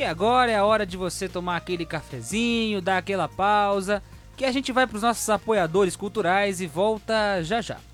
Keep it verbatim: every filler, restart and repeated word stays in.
E agora é a hora de você tomar aquele cafezinho, dar aquela pausa, que a gente vai para os nossos apoiadores culturais e volta já já.